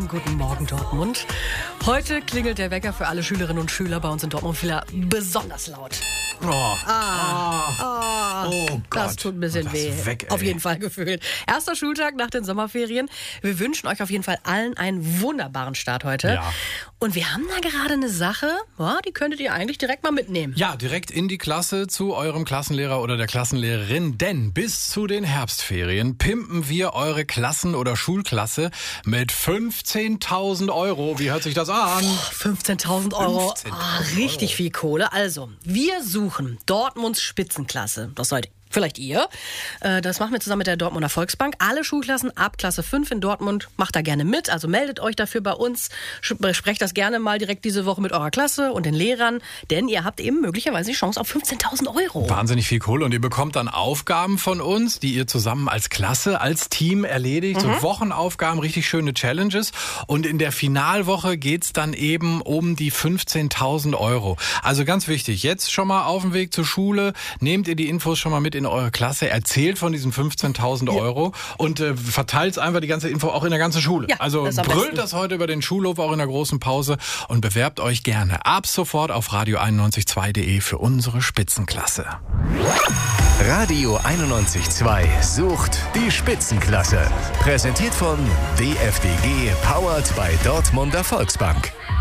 Schönen guten Morgen, Dortmund. Heute klingelt der Wecker für alle Schülerinnen und Schüler bei uns in Dortmund wieder besonders laut. Oh Gott. Das tut ein bisschen weh. Weg, auf jeden Fall gefühlt. Erster Schultag nach den Sommerferien. Wir wünschen euch auf jeden Fall allen einen wunderbaren Start heute. Ja. Und wir haben da gerade eine Sache, die könntet ihr eigentlich direkt mal mitnehmen. Ja, direkt in die Klasse zu eurem Klassenlehrer oder der Klassenlehrerin. Denn bis zu den Herbstferien pimpen wir eure Klassen- oder Schulklasse mit 15.000 Euro. Wie hört sich das an? 15.000 Euro. 15.000 richtig viel Kohle. Also, wir suchen Dortmunds Spitzenklasse. Das seid vielleicht ihr. Das machen wir zusammen mit der Dortmunder Volksbank. Alle Schulklassen ab Klasse 5 in Dortmund macht da gerne mit. Also meldet euch dafür bei uns. Besprecht das gerne mal direkt diese Woche mit eurer Klasse und den Lehrern. Denn ihr habt eben möglicherweise die Chance auf 15.000 Euro. Wahnsinnig viel Kohle. Und ihr bekommt dann Aufgaben von uns, die ihr zusammen als Klasse, als Team erledigt. So Wochenaufgaben, richtig schöne Challenges. Und in der Finalwoche geht's dann eben um die 15.000 Euro. Also ganz wichtig, jetzt schon mal auf dem Weg zur Schule. Nehmt ihr die Infos schon mal mit in eure Klasse, erzählt von diesen 15.000 Euro und verteilt einfach die ganze Info auch in der ganzen Schule. Ja, also brüllt das heute über den Schulhof, auch in der großen Pause, und bewerbt euch gerne ab sofort auf radio912.de für unsere Spitzenklasse. Radio 91.2 sucht die Spitzenklasse. Präsentiert von DFDG, powered by Dortmunder Volksbank.